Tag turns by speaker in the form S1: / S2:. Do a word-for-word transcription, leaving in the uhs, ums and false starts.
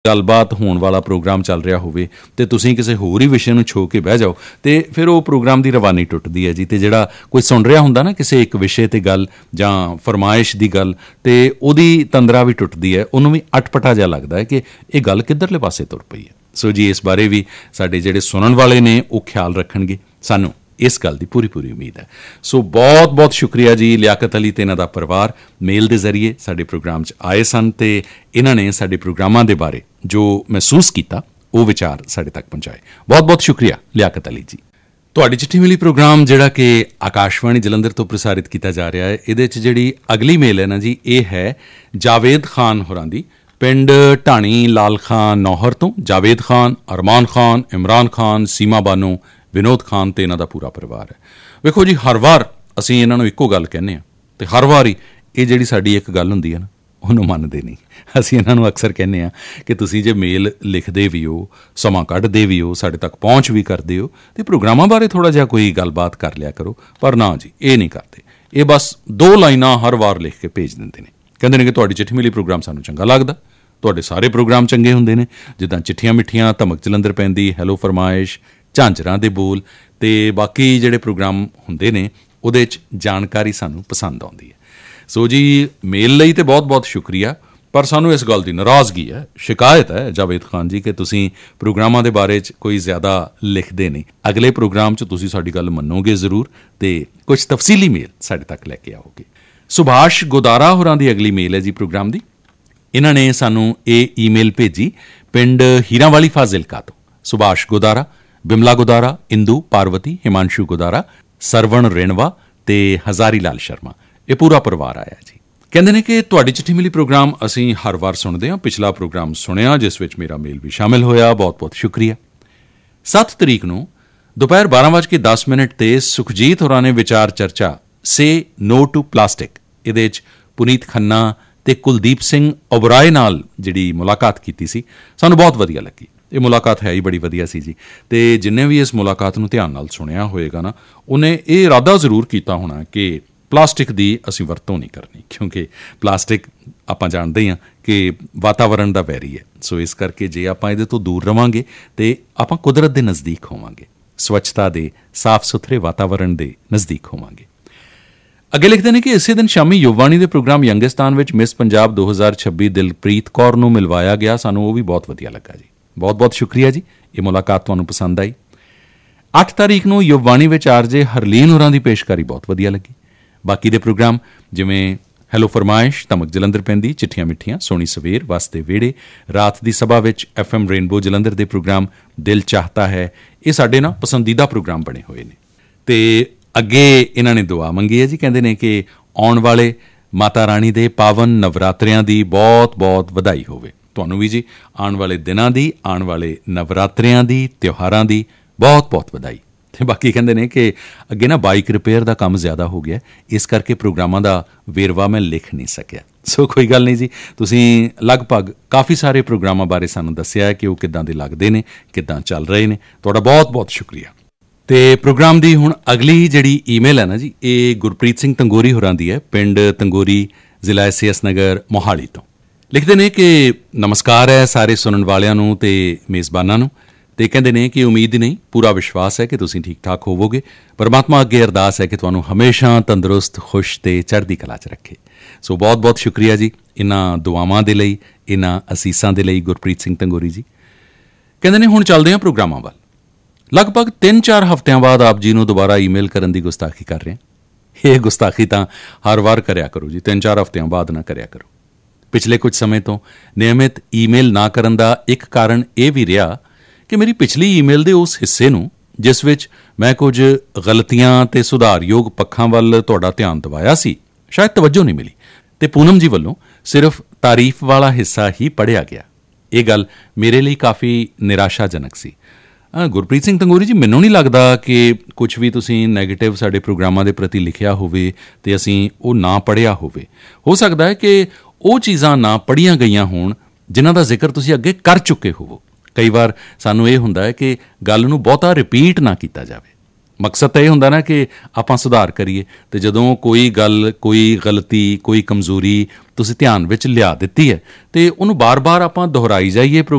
S1: ਗੱਲਬਾਤ ਹੋਣ ਵਾਲਾ ਪ੍ਰੋਗਰਾਮ ਚੱਲ ਰਿਹਾ ਹੋਵੇ ਅਤੇ ਤੁਸੀਂ ਕਿਸੇ ਹੋਰ ਹੀ ਵਿਸ਼ੇ ਨੂੰ ਛੋਹ ਕੇ ਬਹਿ ਜਾਓ ਅਤੇ ਫਿਰ ਉਹ ਪ੍ਰੋਗਰਾਮ ਦੀ ਰਵਾਨੀ ਟੁੱਟਦੀ ਹੈ ਜੀ। ਅਤੇ ਜਿਹੜਾ ਕੋਈ ਸੁਣ ਰਿਹਾ ਹੁੰਦਾ ਨਾ ਕਿਸੇ ਇੱਕ ਵਿਸ਼ੇ 'ਤੇ ਗੱਲ ਜਾਂ ਫਰਮਾਇਸ਼ ਦੀ ਗੱਲ, ਅਤੇ ਉਹਦੀ ਤੰਦਰਾ ਵੀ ਟੁੱਟਦੀ ਹੈ, ਉਹਨੂੰ ਵੀ ਅਟਪਟਾ ਜਿਹਾ ਲੱਗਦਾ ਹੈ ਕਿ ਇਹ ਗੱਲ ਕਿੱਧਰਲੇ ਪਾਸੇ ਤੁਰ ਪਈ ਹੈ। ਸੋ ਜੀ ਇਸ ਬਾਰੇ ਵੀ ਸਾਡੇ ਜਿਹੜੇ ਸੁਣਨ ਵਾਲੇ ਨੇ ਉਹ ਖਿਆਲ ਰੱਖਣਗੇ, ਸਾਨੂੰ ਇਸ ਗੱਲ ਦੀ ਪੂਰੀ ਪੂਰੀ ਉਮੀਦ ਹੈ। ਸੋ ਬਹੁਤ ਬਹੁਤ ਸ਼ੁਕਰੀਆ ਜੀ ਲਿਆਕਤ ਅਲੀ ਅਤੇ ਇਹਨਾਂ ਦਾ ਪਰਿਵਾਰ ਮੇਲ ਦੇ ਜ਼ਰੀਏ ਸਾਡੇ ਪ੍ਰੋਗਰਾਮ 'ਚ ਆਏ ਸਨ ਅਤੇ ਇਹਨਾਂ ਨੇ ਸਾਡੇ ਪ੍ਰੋਗਰਾਮਾਂ ਦੇ ਬਾਰੇ ਜੋ ਮਹਿਸੂਸ ਕੀਤਾ ਉਹ ਵਿਚਾਰ ਸਾਡੇ ਤੱਕ ਪਹੁੰਚਾਏ। ਬਹੁਤ ਬਹੁਤ ਸ਼ੁਕਰੀਆ ਲਿਆਕਤ ਅਲੀ ਜੀ। ਤੁਹਾਡੀ ਚਿੱਠੀ ਮਿਲੀ ਪ੍ਰੋਗਰਾਮ ਜਿਹੜਾ ਕਿ ਆਕਾਸ਼ਵਾਣੀ ਜਲੰਧਰ ਤੋਂ ਪ੍ਰਸਾਰਿਤ ਕੀਤਾ ਜਾ ਰਿਹਾ ਹੈ, ਇਹਦੇ 'ਚ ਜਿਹੜੀ ਅਗਲੀ ਮੇਲ ਹੈ ਨਾ ਜੀ, ਇਹ ਹੈ ਜਾਵੇਦ ਖਾਨ ਹੋਰਾਂ ਦੀ, ਪਿੰਡ ਢਾਣੀ ਲਾਲ ਖਾਂ ਨੌਹਰ ਤੋਂ। ਜਾਵੇਦ ਖਾਨ, ਅਰਮਾਨ ਖਾਨ, ਇਮਰਾਨ ਖਾਨ, ਸੀਮਾ ਬਾਨੋ, ਵਿਨੋਦ ਖਾਨ ਅਤੇ ਇਹਨਾਂ ਦਾ ਪੂਰਾ ਪਰਿਵਾਰ ਹੈ। ਵੇਖੋ ਜੀ, ਹਰ ਵਾਰ ਅਸੀਂ ਇਹਨਾਂ ਨੂੰ ਇੱਕੋ ਗੱਲ ਕਹਿੰਦੇ ਹਾਂ ਅਤੇ ਹਰ ਵਾਰ ਹੀ ਇਹ ਜਿਹੜੀ ਸਾਡੀ ਇੱਕ ਗੱਲ ਹੁੰਦੀ ਹੈ ਨਾ ਉਹਨੂੰ ਮੰਨਦੇ ਨਹੀਂ। ਅਸੀਂ ਇਹਨਾਂ ਨੂੰ ਅਕਸਰ ਕਹਿੰਦੇ ਹਾਂ ਕਿ ਤੁਸੀਂ ਜੇ ਮੇਲ ਲਿਖਦੇ ਵੀ ਹੋ, ਸਮਾਂ ਕੱਢਦੇ ਵੀ ਹੋ, ਸਾਡੇ ਤੱਕ ਪਹੁੰਚ ਵੀ ਕਰਦੇ ਹੋ ਅਤੇ ਪ੍ਰੋਗਰਾਮਾਂ ਬਾਰੇ ਥੋੜ੍ਹਾ ਜਿਹਾ ਕੋਈ ਗੱਲਬਾਤ ਕਰ ਲਿਆ ਕਰੋ, ਪਰ ਨਾ ਜੀ, ਇਹ ਨਹੀਂ ਕਰਦੇ। ਇਹ ਬਸ ਦੋ ਲਾਈਨਾਂ ਹਰ ਵਾਰ ਲਿਖ ਕੇ ਭੇਜ ਦਿੰਦੇ ਨੇ, ਕਹਿੰਦੇ ਨੇ ਕਿ ਤੁਹਾਡੀ ਚਿੱਠੀ ਮਿਲੀ ਪ੍ਰੋਗਰਾਮ ਸਾਨੂੰ ਚੰਗਾ ਲੱਗਦਾ, ਤੁਹਾਡੇ ਸਾਰੇ ਪ੍ਰੋਗਰਾਮ ਚੰਗੇ ਹੁੰਦੇ ਨੇ, ਜਿੱਦਾਂ ਚਿੱਠੀਆਂ ਮਿੱਠੀਆਂ, ਧਮਕ ਜਲੰਧਰ ਪੈਂਦੀ, ਹੈਲੋ ਫਰਮਾਇਸ਼, ਝਾਂਜਰਾਂ ਦੇ ਬੋਲ ਅਤੇ ਬਾਕੀ ਜਿਹੜੇ ਪ੍ਰੋਗਰਾਮ ਹੁੰਦੇ ਨੇ ਉਹਦੇ 'ਚ ਜਾਣਕਾਰੀ ਸਾਨੂੰ ਪਸੰਦ ਆਉਂਦੀ ਹੈ। ਸੋ ਜੀ ਮੇਲ ਲਈ ਤਾਂ ਬਹੁਤ ਬਹੁਤ ਸ਼ੁਕਰੀਆ, ਪਰ ਸਾਨੂੰ ਇਸ ਗੱਲ ਦੀ ਨਾਰਾਜ਼ਗੀ ਹੈ, ਸ਼ਿਕਾਇਤ ਹੈ ਜਾਵੇਦ ਖਾਨ ਜੀ ਕਿ ਤੁਸੀਂ ਪ੍ਰੋਗਰਾਮਾਂ ਦੇ ਬਾਰੇ 'ਚ ਕੋਈ ਜ਼ਿਆਦਾ ਲਿਖਦੇ ਨਹੀਂ। ਅਗਲੇ ਪ੍ਰੋਗਰਾਮ 'ਚ ਤੁਸੀਂ ਸਾਡੀ ਗੱਲ ਮੰਨੋਗੇ ਜ਼ਰੂਰ ਅਤੇ ਕੁਝ ਤਫਸੀਲੀ ਮੇਲ ਸਾਡੇ ਤੱਕ ਲੈ ਕੇ ਆਓਗੇ। ਸੁਭਾਸ਼ ਗੋਦਾਰਾ ਹੋਰਾਂ ਦੀ ਅਗਲੀ ਮੇਲ ਹੈ ਜੀ ਪ੍ਰੋਗਰਾਮ ਦੀ। ਇਹਨਾਂ ਨੇ ਸਾਨੂੰ ਇਹ ਈਮੇਲ ਭੇਜੀ ਪਿੰਡ ਹੀਰਾਂ ਵਾਲੀ ਫਾਜ਼ਿਲਕਾ ਤੋਂ। ਸੁਭਾਸ਼ ਗੋਦਾਰਾ, ਬਿਮਲਾ ਗੋਦਾਰਾ, ਇੰਦੂ, ਪਾਰਵਤੀ, ਹਿਮਾਂਸ਼ੂ ਗੋਦਾਰਾ, ਸਰਵਣ ਰਿਣਵਾ ਅਤੇ ਹਜ਼ਾਰੀ ਲਾਲ ਸ਼ਰਮਾ, ਇਹ ਪੂਰਾ ਪਰਿਵਾਰ ਆਇਆ ਜੀ। ਕਹਿੰਦੇ ਨੇ ਕਿ ਤੁਹਾਡੀ ਚਿੱਠੀ ਮਿਲੀ ਪ੍ਰੋਗਰਾਮ ਅਸੀਂ ਹਰ ਵਾਰ ਸੁਣਦੇ ਹਾਂ, ਪਿਛਲਾ ਪ੍ਰੋਗਰਾਮ ਸੁਣਿਆ ਜਿਸ ਵਿੱਚ ਮੇਰਾ ਮੇਲ ਵੀ ਸ਼ਾਮਿਲ ਹੋਇਆ, ਬਹੁਤ ਬਹੁਤ ਸ਼ੁਕਰੀਆ। ਸੱਤ ਤਰੀਕ ਨੂੰ ਦੁਪਹਿਰ ਬਾਰਾਂ ਵੱਜ ਕੇ ਦਸ ਮਿੰਟ 'ਤੇ ਸੁਖਜੀਤ ਹੋਰਾਂ ਨੇ ਵਿਚਾਰ ਚਰਚਾ ਸੇ ਨੋ ਟੂ ਪਲਾਸਟਿਕ, ਇਹਦੇ 'ਚ ਪੁਨੀਤ ਖੰਨਾ ਅਤੇ ਕੁਲਦੀਪ ਸਿੰਘ ਓਬਰਾਏ ਨਾਲ ਜਿਹੜੀ ਮੁਲਾਕਾਤ ਕੀਤੀ ਸੀ, ਸਾਨੂੰ ਬਹੁਤ ਵਧੀਆ ਲੱਗੀ। ਇਹ ਮੁਲਾਕਾਤ ਹੈ ਹੀ ਬੜੀ ਵਧੀਆ ਸੀ ਜੀ। ਅਤੇ ਜਿੰਨੇ ਵੀ ਇਸ ਮੁਲਾਕਾਤ ਨੂੰ ਧਿਆਨ ਨਾਲ ਸੁਣਿਆ ਹੋਏਗਾ ਨਾ, ਉਹਨੇ ਇਹ ਇਰਾਦਾ ਜ਼ਰੂਰ ਕੀਤਾ ਹੋਣਾ ਕਿ ਪਲਾਸਟਿਕ ਦੀ ਅਸੀਂ ਵਰਤੋਂ ਨਹੀਂ ਕਰਨੀ, ਕਿਉਂਕਿ ਪਲਾਸਟਿਕ ਆਪਾਂ ਜਾਣਦੇ ਹਾਂ ਕਿ ਵਾਤਾਵਰਣ ਦਾ ਵੈਰੀ ਹੈ। ਸੋ ਇਸ ਕਰਕੇ ਜੇ ਆਪਾਂ ਇਹਦੇ ਤੋਂ ਦੂਰ ਰਵਾਂਗੇ ਅਤੇ ਆਪਾਂ ਕੁਦਰਤ ਦੇ ਨਜ਼ਦੀਕ ਹੋਵਾਂਗੇ, ਸਵੱਛਤਾ ਦੇ, ਸਾਫ਼ ਸੁਥਰੇ ਵਾਤਾਵਰਣ ਦੇ ਨਜ਼ਦੀਕ ਹੋਵਾਂਗੇ। ਅੱਗੇ ਲਿਖਦੇ ਨੇ ਕਿ ਇਸੇ ਦਿਨ ਸ਼ਾਮੀ ਯੁਵਵਾਣੀ ਦੇ ਪ੍ਰੋਗਰਾਮ ਯੰਗਿਸਤਾਨ ਵਿੱਚ ਮਿਸ ਪੰਜਾਬ ਦੋ ਹਜ਼ਾਰ ਛੱਬੀ ਦਿਲਪ੍ਰੀਤ ਕੌਰ ਨੂੰ ਮਿਲਵਾਇਆ ਗਿਆ, ਸਾਨੂੰ ਉਹ ਵੀ ਬਹੁਤ ਵਧੀਆ ਲੱਗਾ ਜੀ। ਬਹੁਤ ਬਹੁਤ ਸ਼ੁਕਰੀਆ ਜੀ, ਇਹ ਮੁਲਾਕਾਤ ਤੁਹਾਨੂੰ ਪਸੰਦ ਆਈ। ਅੱਠ ਤਾਰੀਖ ਨੂੰ ਯੁਵਵਾਣੀ ਵਿੱਚ ਆਰਜੇ ਹਰਲੀਨ ਹੋਰਾਂ ਦੀ ਪੇਸ਼ਕਾਰੀ ਬਹੁਤ ਵਧੀਆ ਲੱਗੀ। ਬਾਕੀ ਦੇ ਪ੍ਰੋਗਰਾਮ ਜਿਵੇਂ ਹੈਲੋ ਫਰਮਾਇਸ਼, ਧਮਕ ਜਲੰਧਰ ਪੈਂਦੀ, ਚਿੱਠੀਆਂ ਮਿੱਠੀਆਂ, ਸੋਹਣੀ ਸਵੇਰ, ਵਸਦੇ ਵਿਹੜੇ, ਰਾਤ ਦੀ ਸਭਾ ਵਿੱਚ ਐਫ ਐਮ ਰੇਨਬੋ ਜਲੰਧਰ ਦੇ ਪ੍ਰੋਗਰਾਮ ਦਿਲ ਚਾਹਤਾ ਹੈ, ਇਹ ਸਾਡੇ ਨਾ ਪਸੰਦੀਦਾ ਪ੍ਰੋਗਰਾਮ ਬਣੇ ਹੋਏ ਨੇ। ਅਤੇ ਅੱਗੇ ਇਹਨਾਂ ਨੇ ਦੁਆ ਮੰਗੀ ਹੈ ਜੀ, ਕਹਿੰਦੇ ਨੇ ਕਿ ਆਉਣ ਵਾਲੇ ਮਾਤਾ ਰਾਣੀ ਦੇ ਪਾਵਨ ਨਵਰਾਤਰਿਆਂ ਦੀ ਬਹੁਤ ਬਹੁਤ ਵਧਾਈ ਹੋਵੇ। ਤੁਹਾਨੂੰ ਵੀ ਜੀ ਆਉਣ ਵਾਲੇ ਦਿਨਾਂ ਦੀ, ਆਉਣ ਵਾਲੇ ਨਵਰਾਤਰਿਆਂ ਦੀ, ਤਿਉਹਾਰਾਂ ਦੀ ਬਹੁਤ ਬਹੁਤ ਵਧਾਈ। ਅਤੇ ਬਾਕੀ ਕਹਿੰਦੇ ਨੇ ਕਿ ਅੱਗੇ ਨਾ ਬਾਈਕ ਰਿਪੇਅਰ ਦਾ ਕੰਮ ਜ਼ਿਆਦਾ ਹੋ ਗਿਆ, ਇਸ ਕਰਕੇ ਪ੍ਰੋਗਰਾਮਾਂ ਦਾ ਵੇਰਵਾ ਮੈਂ ਲਿਖ ਨਹੀਂ ਸਕਿਆ। ਸੋ ਕੋਈ ਗੱਲ ਨਹੀਂ ਜੀ, ਤੁਸੀਂ ਲਗਭਗ ਕਾਫੀ ਸਾਰੇ ਪ੍ਰੋਗਰਾਮਾਂ ਬਾਰੇ ਸਾਨੂੰ ਦੱਸਿਆ ਹੈ ਕਿ ਉਹ ਕਿੱਦਾਂ ਦੇ ਲੱਗਦੇ ਨੇ, ਕਿੱਦਾਂ ਚੱਲ ਰਹੇ ਨੇ। ਤੁਹਾਡਾ ਬਹੁਤ ਬਹੁਤ ਸ਼ੁਕਰੀਆ। ਅਤੇ ਪ੍ਰੋਗਰਾਮ ਦੀ ਹੁਣ ਅਗਲੀ ਜਿਹੜੀ ਈਮੇਲ ਹੈ ਨਾ ਜੀ, ਇਹ ਗੁਰਪ੍ਰੀਤ ਸਿੰਘ ਤੰਗੋਰੀ ਹੋਰਾਂ ਦੀ ਹੈ, ਪਿੰਡ ਤੰਗੋਰੀ, ਜ਼ਿਲ੍ਹਾ ਐਸ ਏ ਐਸ ਨਗਰ, ਮੋਹਾਲੀ ਤੋਂ। ਲਿਖਦੇ ਨੇ ਕਿ ਨਮਸਕਾਰ ਹੈ ਸਾਰੇ ਸੁਣਨ ਵਾਲਿਆਂ ਨੂੰ ਅਤੇ ਮੇਜ਼ਬਾਨਾਂ ਨੂੰ, ਅਤੇ ਕਹਿੰਦੇ ਨੇ ਕਿ ਉਮੀਦ ਨਹੀਂ, ਪੂਰਾ ਵਿਸ਼ਵਾਸ ਹੈ ਕਿ ਤੁਸੀਂ ਠੀਕ ਠਾਕ ਹੋਵੋਗੇ। ਪਰਮਾਤਮਾ ਅੱਗੇ ਅਰਦਾਸ ਹੈ ਕਿ ਤੁਹਾਨੂੰ ਹਮੇਸ਼ਾ ਤੰਦਰੁਸਤ, ਖੁਸ਼ ਅਤੇ ਚੜ੍ਹਦੀ ਕਲਾ 'ਚ ਰੱਖੇ। ਸੋ ਬਹੁਤ ਬਹੁਤ ਸ਼ੁਕਰੀਆ ਜੀ ਇਹਨਾਂ ਦੁਆਵਾਂ ਦੇ ਲਈ, ਇਹਨਾਂ ਅਸੀਸਾਂ ਦੇ ਲਈ। ਗੁਰਪ੍ਰੀਤ ਸਿੰਘ ਤੰਗੋਰੀ ਜੀ ਕਹਿੰਦੇ ਨੇ ਹੁਣ ਚੱਲਦੇ ਹਾਂ ਪ੍ਰੋਗਰਾਮਾਂ ਵੱਲ। ਲਗਭਗ ਤਿੰਨ ਚਾਰ ਹਫ਼ਤਿਆਂ ਬਾਅਦ ਆਪ ਜੀ ਨੂੰ ਦੁਬਾਰਾ ਈਮੇਲ ਕਰਨ ਦੀ ਗੁਸਤਾਖੀ ਕਰ ਰਹੇ ਹਾਂ। ਇਹ ਗੁਸਤਾਖੀ ਤਾਂ ਹਰ ਵਾਰ ਕਰਿਆ ਕਰੋ ਜੀ, ਤਿੰਨ ਚਾਰ ਹਫ਼ਤਿਆਂ ਬਾਅਦ ਨਾ ਕਰਿਆ ਕਰੋ। ਪਿਛਲੇ ਕੁਝ ਸਮੇਂ ਤੋਂ ਨਿਯਮਿਤ ਈਮੇਲ ਨਾ ਕਰਨ ਦਾ ਇੱਕ ਕਾਰਨ ਇਹ ਵੀ ਰਿਹਾ ਕਿ ਮੇਰੀ ਪਿਛਲੀ ਈਮੇਲ ਦੇ ਉਸ ਹਿੱਸੇ ਨੂੰ ਜਿਸ ਵਿੱਚ ਮੈਂ ਕੁਝ ਗਲਤੀਆਂ ਅਤੇ ਸੁਧਾਰਯੋਗ ਪੱਖਾਂ ਵੱਲ ਤੁਹਾਡਾ ਧਿਆਨ ਦਿਵਾਇਆ ਸੀ, ਸ਼ਾਇਦ ਤਵੱਜੋ ਨਹੀਂ ਮਿਲੀ ਅਤੇ ਪੂਨਮ ਜੀ ਵੱਲੋਂ ਸਿਰਫ ਤਾਰੀਫ ਵਾਲਾ ਹਿੱਸਾ ਹੀ ਪੜ੍ਹਿਆ ਗਿਆ। ਇਹ ਗੱਲ ਮੇਰੇ ਲਈ ਕਾਫੀ ਨਿਰਾਸ਼ਾਜਨਕ ਸੀ। ਗੁਰਪ੍ਰੀਤ ਸਿੰਘ ਤੰਗੋਰੀ ਜੀ, ਮੈਨੂੰ ਨਹੀਂ ਲੱਗਦਾ ਕਿ ਕੁਝ ਵੀ ਤੁਸੀਂ ਨੈਗੇਟਿਵ ਸਾਡੇ ਪ੍ਰੋਗਰਾਮਾਂ ਦੇ ਪ੍ਰਤੀ ਲਿਖਿਆ ਹੋਵੇ ਅਤੇ ਅਸੀਂ ਉਹ ਨਾ ਪੜ੍ਹਿਆ ਹੋਵੇ। ਹੋ ਸਕਦਾ ਹੈ ਕਿ ਉਹ ਚੀਜ਼ਾਂ ਨਾ ਪੜ੍ਹੀਆਂ ਗਈਆਂ ਹੋਣ ਜਿਨ੍ਹਾਂ ਦਾ ਜ਼ਿਕਰ ਤੁਸੀਂ ਅੱਗੇ ਕਰ ਚੁੱਕੇ ਹੋਵੋ। ਕਈ ਵਾਰ ਸਾਨੂੰ ਇਹ ਹੁੰਦਾ ਹੈ ਕਿ ਗੱਲ ਨੂੰ ਬਹੁਤਾ ਰਿਪੀਟ ਨਾ ਕੀਤਾ ਜਾਵੇ। ਮਕਸਦ ਤਾਂ ਇਹ ਹੁੰਦਾ ਨਾ ਕਿ ਆਪਾਂ ਸੁਧਾਰ ਕਰੀਏ, ਅਤੇ ਜਦੋਂ ਕੋਈ ਗੱਲ, ਕੋਈ ਗਲਤੀ, ਕੋਈ ਕਮਜ਼ੋਰੀ ਤੁਸੀਂ ਧਿਆਨ ਵਿੱਚ ਲਿਆ ਦਿੱਤੀ ਹੈ ਅਤੇ ਉਹਨੂੰ ਬਾਰ ਬਾਰ ਆਪਾਂ ਦੁਹਰਾਈ ਜਾਈਏ